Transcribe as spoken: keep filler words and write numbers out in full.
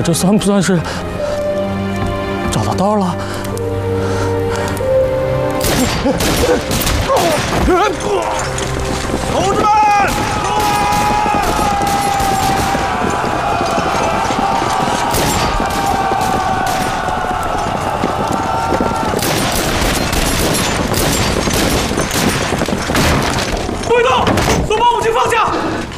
这算不算是找到道了？ 同志们，